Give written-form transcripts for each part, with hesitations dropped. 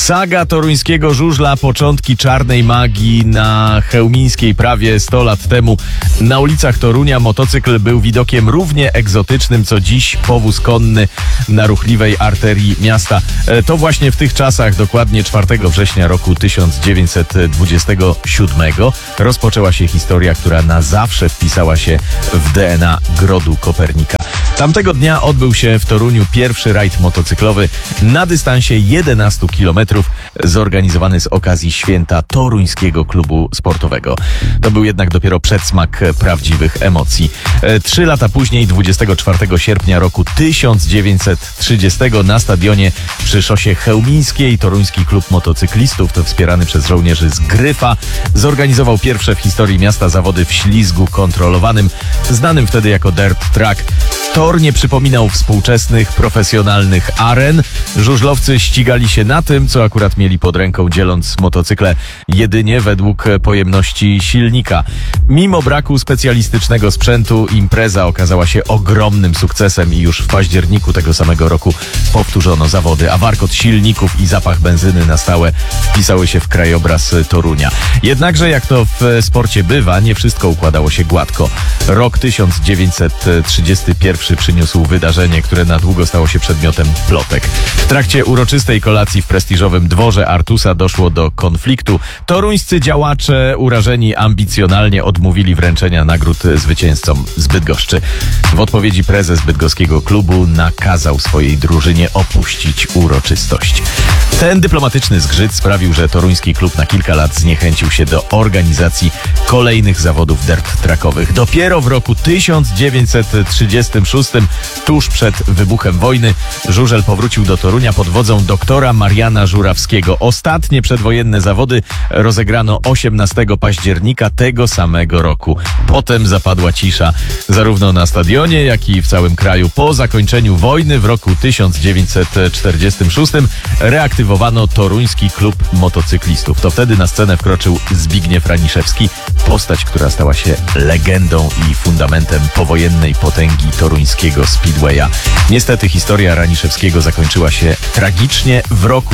Saga toruńskiego żużla, początki czarnej magii na chełmińskiej prawie 100 lat temu. Na ulicach Torunia motocykl był widokiem równie egzotycznym, co dziś powóz konny na ruchliwej arterii miasta. To właśnie w tych czasach, dokładnie 4 września roku 1927 rozpoczęła się historia, która na zawsze wpisała się w DNA Grodu Kopernika. Tamtego dnia odbył się w Toruniu pierwszy rajd motocyklowy na dystansie 11 km zorganizowany z okazji święta Toruńskiego Klubu Sportowego. To był jednak dopiero przedsmak prawdziwych emocji. 3 lata później, 24 sierpnia roku 1930 na stadionie przy szosie chełmińskiej Toruński Klub Motocyklistów, to wspierany przez żołnierzy z Gryfa, zorganizował pierwsze w historii miasta zawody w ślizgu kontrolowanym, znanym wtedy jako dirt track. Tor nie przypominał współczesnych, profesjonalnych aren. Żużlowcy ścigali się na tym, co akurat mieli pod ręką, dzieląc motocykle jedynie według pojemności silnika. Mimo braku specjalistycznego sprzętu impreza okazała się ogromnym sukcesem i już w październiku tego samego roku powtórzono zawody, a warkot silników i zapach benzyny na stałe wpisały się w krajobraz Torunia. Jednakże, jak to w sporcie bywa, nie wszystko układało się gładko. Rok 1931 przyniósł wydarzenie, które na długo stało się przedmiotem plotek. W trakcie uroczystej kolacji w prestiżowym dworze Artusa doszło do konfliktu. Toruńscy działacze, urażeni ambicjonalnie, odmówili wręczenia nagród zwycięzcom z Bydgoszczy. W odpowiedzi prezes bydgoskiego klubu nakazał swojej drużynie opuścić uroczystość. Ten dyplomatyczny zgrzyt sprawił, że toruński klub na kilka lat zniechęcił się do organizacji kolejnych zawodów dirt trackowych. Dopiero w roku 1936, tuż przed wybuchem wojny, żużel powrócił do Torunia pod wodzą doktora Mariana Żurawskiego. Ostatnie przedwojenne zawody rozegrano 18 października tego samego roku. Potem zapadła cisza, zarówno na stadionie, jak i w całym kraju. Po zakończeniu wojny w roku 1946 reaktywowano Toruński Klub Motocyklistów. To wtedy na scenę wkroczył Zbigniew Raniszewski, postać, która stała się legendą i fundamentem powojennej potęgi toruńskiego speedwaya. Niestety historia Raniszewskiego zakończyła się tragicznie w roku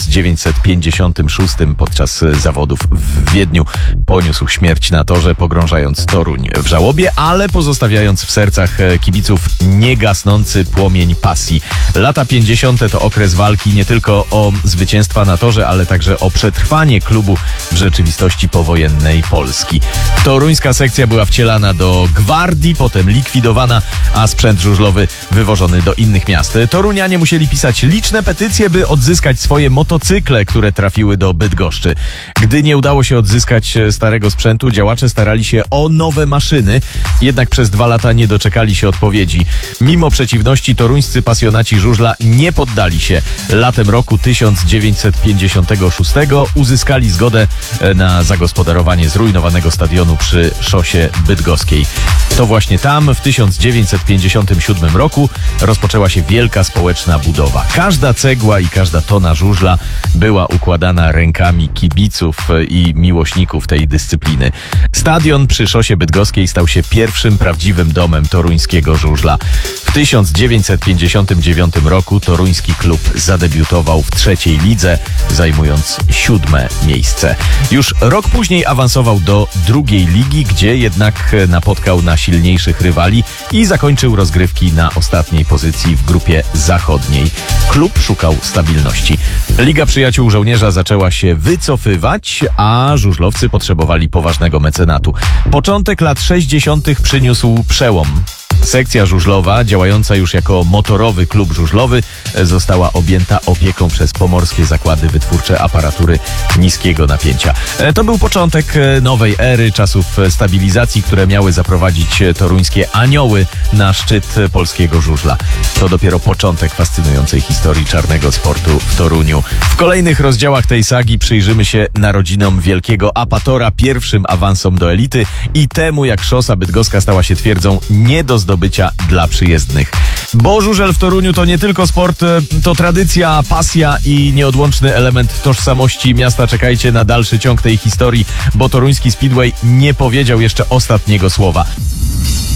1956 podczas zawodów w Wiedniu. Poniósł śmierć na torze, pogrążając Toruń w żałobie, ale pozostawiając w sercach kibiców niegasnący płomień pasji. Lata 50. to okres walki nie tylko o zwycięstwa na torze, ale także o przetrwanie klubu w rzeczywistości powojennej Polski. Toruńska sekcja była wcielana do gwardii, potem likwidowana, a sprzęt żużlowy wywożony do innych miast. Torunianie musieli pisać liczne petycje, by odzyskać swoje motocykle, które trafiły do Bydgoszczy. Gdy nie udało się odzyskać starego sprzętu, działacze starali się o nowe maszyny, jednak przez 2 lata nie doczekali się odpowiedzi. Mimo przeciwności toruńscy pasjonaci żużla nie poddali się. Latem roku 1956 uzyskali zgodę na zagospodarowanie zrujnowanego stadionu przy szosie bydgoskiej. To właśnie tam w 1957 roku rozpoczęła się wielka społeczna budowa. Każda cegła i każda tona żużla była układana rękami kibiców i miłośników tej dyscypliny. Stadion przy szosie bydgoskiej stał się pierwszym prawdziwym domem toruńskiego żużla. W 1959 roku toruński klub zadebiutował w 3. lidze, zajmując 7. miejsce. Już rok później awansował do 2. ligi, gdzie jednak napotkał na silniejszych rywali i zakończył rozgrywki na ostatniej pozycji w grupie zachodniej. Klub szukał stabilności. Liga Przyjaciół Żołnierza zaczęła się wycofywać, a żużlowcy potrzebowali poważnego mecenatu. Początek lat 60. przyniósł przełom. Sekcja żużlowa, działająca już jako motorowy klub żużlowy, została objęta opieką przez Pomorskie Zakłady Wytwórcze Aparatury Niskiego Napięcia. To był początek nowej ery, czasów stabilizacji, które miały zaprowadzić toruńskie anioły na szczyt polskiego żużla. To dopiero początek fascynującej historii czarnego sportu w Toruniu. W kolejnych rozdziałach tej sagi przyjrzymy się narodzinom wielkiego apatora, pierwszym awansom do elity i temu, jak szosa bydgoska stała się twierdzą nie do zdobycia dla przyjezdnych. Bo żużel w Toruniu to nie tylko sport, to tradycja, pasja i nieodłączny element tożsamości miasta. Czekajcie na dalszy ciąg tej historii, bo toruński speedway nie powiedział jeszcze ostatniego słowa.